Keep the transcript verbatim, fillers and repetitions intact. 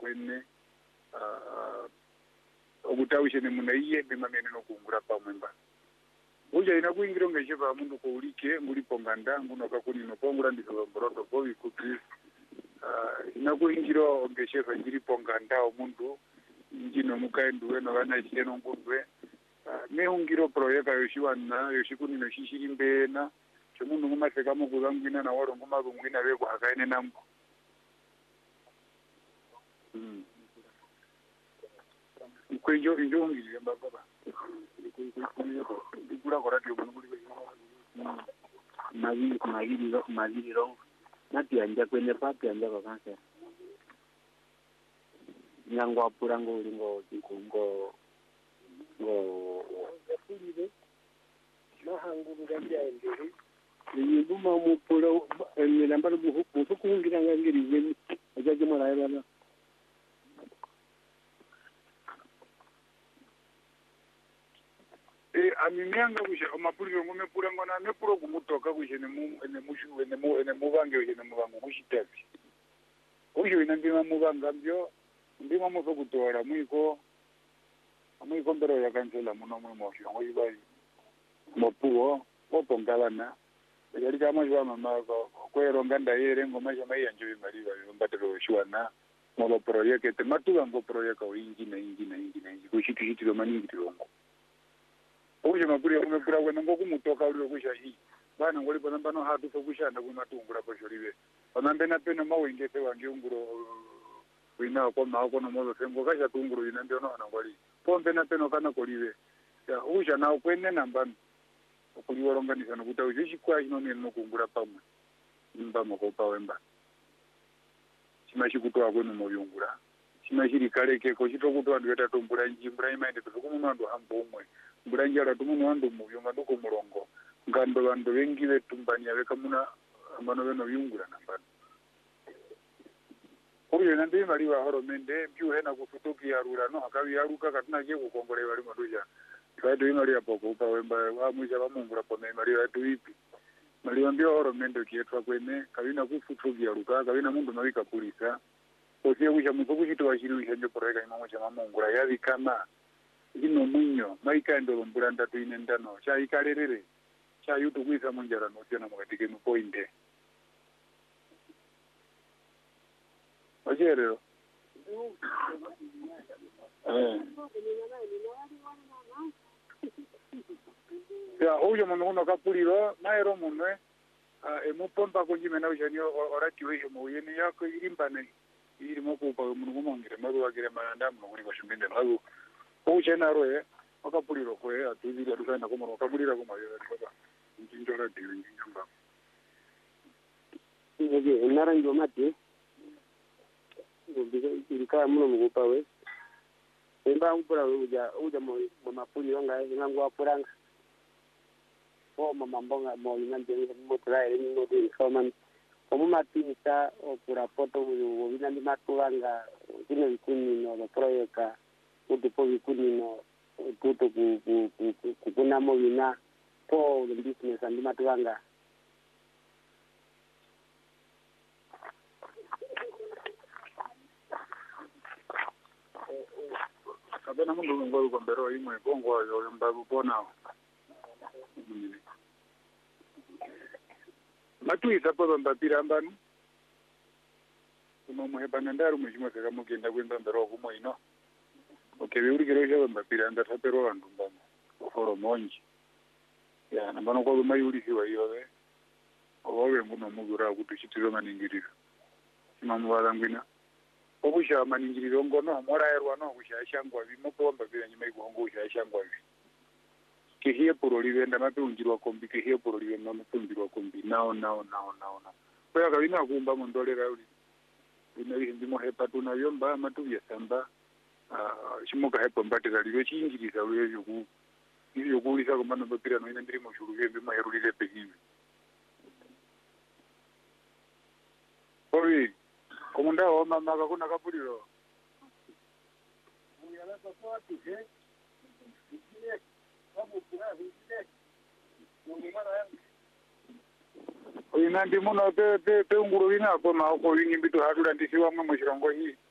kwene okutawishe muna iye bimamene nokungura pamwe mba uja ina kuingira ngesheva mundu ko ulike nguli ponganda nguno kakuni no pongura ndizo mboroto bo ikuti ina kuingira ngesheva ngiri ponganda omundu ngino mukaendu weno bana cheno ngundwe me ungiro projeka yoshiwana yoshikuni no shishirimbe chomundu ngumaseka mukuzangwina na waro ngumazungwina beko hakaene nambo mm kwenjo injo ngiri baba ikura korati umuntu kuri magi magi ro magi ro nati anja kwene papi anja bakanse nyangwa purango ulingo ngo ngo yapulire mahangu ngambya endere ni buma mu polo ni namba bu bu kungira ngiri ngiri ajaje mara bana e amimianga kusha amapuliro ngome purango na ne puro kumutoka kushe ne mu ne mushu ne mu ne mubange ne mubango kushitavi uyo inambima mubanga mbyo ndima muso kutora mwiko mwiko mbero ya kansela muno mu mosho ngoyibai mopuo opongabana yali kama jwa mama ko kwero nganda yere ngoma jama yanjo bimaliba bimbatero shwana mo project te matuga ngo project o ingi na ingi na ingi na ingi kushiti shiti lo maningi tilongo uje mapuri ya kumepura kwena ngo kumutoka uli kusha hii bana ngoli bona bano hatu so kushanda ku matungura ko shoribe onambe na pena mawenge pe wange unguro wina ko ma ko no mozo sengo kasha tunguro ina ndio no ngoli pombe na pena kana kolibe ya uja na kwene nambano okuliworonganisa nokuta ujo chikwa chino neno kungura pamwe imba mokopa wemba chima chikutoa kwenu moyungura chima chiri kaleke ko chitokutoa andu eta tombura njimbura imaende tukumu andu hambomwe mbura njara tumu andu muyunga ndoko murongo ngando bandu bengi betumbania beka muna amano beno yungura nambano oyo nande mali wa horomende byu hena kufutoki yarura no akabi yaruka katina je kukongole bali maduja kaito imali ya poko upa wemba wa mwisha wa mungu rapone imali ya tu ipi mali wambia oro mendo kietwa kwene kawina kufutugi ya ruka kawina mundu mawika pulisa osia wisha mfuku chitu wa shiru wisha njo poreka imamu cha mamungu ya yavi kama ino mwinyo maika endolo mburanda tu inendano cha ikarerere cha yutu kuisa munjara nosio na mwakatike mpoinde ojereo eh ya uyo muno uno kapuliro naero munwe emupomba kunjimena ujani orati wehe muyeni yako irimbane iri mokupa muno mongire maru agire maranda muno kuri bashumbinde maru uchena roye akapuliro kwe atuzira dukana komoro kapulira komayo baba njinjora diwe njamba nge naranjo mate ngo irika muno mukupa we emba upura uja uja mo mapuliro nga ngango apuranga o mama mbonga mo inanje mo trae ni no de soman como matisa o pura foto o vinandi matulanga kine kuni no proyeka utupo kuni no tuto ku ku ku kuna mo vina po the business andi matulanga kabena mundu ngo ko mbero imwe bongo yo mbabu bona matuisa po mbapira mbanu kuno muhebana ndaru mujimo seka mugenda kwenda mbero kumo ino okewe uri kero je mbapira nda tapero vandu mbano foro monji ya nambano ko mayuri siwa yowe owe muno mugura kuti chitiro maningiriro mamu walangwina obusha maningiriro ngono moraerwa no kusha shangwa bimo ko mbapira nyima igongo kusha shangwa bi kihiye poroli venda mapeunjirwa kombi kihiye poroli venda mapeunjirwa kombi nao nao nao nao nao kwa kawina kumba mondolera uli ina ndimo hepa tuna yomba matuvya samba ah shimoka hepa mbatira liwe chinjiriza uye yoku iyo kulisa ko mano bapira no ina ndiri mo shuru yembe mayerulile pekiwe oyi komunda o mama kakuna kapuliro muyala kwa ati he oina ndi muno pe pe pe unguru wina ko ma ko wingi bitu hadula ndisiwa mwe mushirongo hii